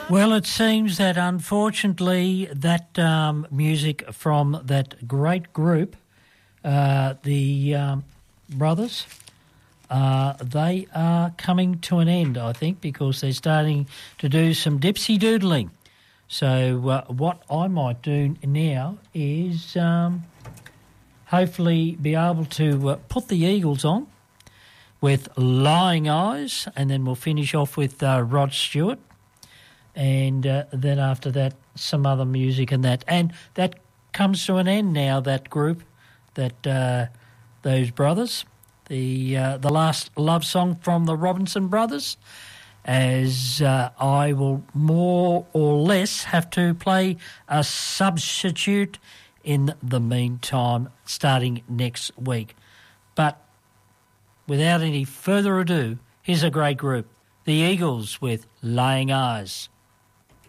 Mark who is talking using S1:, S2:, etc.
S1: Well, it seems that unfortunately that music from that great group, the Brothers, they are coming to an end, I think, because they're starting to do some dipsy doodling. So what I might do now is hopefully be able to put the Eagles on with Lying Eyes, and then we'll finish off with Rod Stewart. And then after that, some other music and that. And that comes to an end now, that group, that those brothers, the last love song from the Robinson Brothers, as I will more or less have to play a substitute in the meantime, starting next week. But without any further ado, here's a great group, the Eagles with Lying Eyes.